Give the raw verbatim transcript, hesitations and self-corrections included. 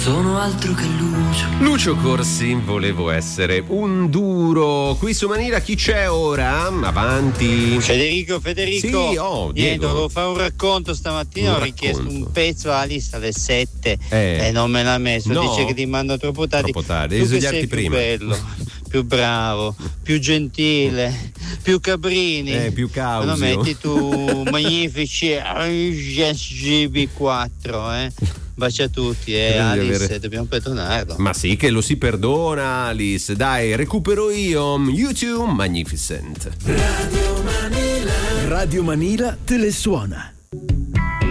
sono altro che Lucio. Lucio Corsi, volevo essere un duro. Qui su Manila chi c'è ora? Avanti. Federico, Federico. Sì, oh, Niente, Diego. volevo fare un racconto stamattina, Un ho richiesto racconto. un pezzo a Alice alle sette Eh. e non me l'ha messo, No. dice che ti manda troppo tardi. Troppo tardi, Tu devi che svegliarti sei più prima. bello, più bravo, più gentile, più Cabrini. Eh, più Causio. Lo metti tu magnifici G B quattro, eh. Bacia a tutti, eh, Devi Alice, avere- dobbiamo perdonarlo. Ma sì che lo si perdona, Alice. Dai, recupero io. YouTube Magnificent. Radio Manila te le suona.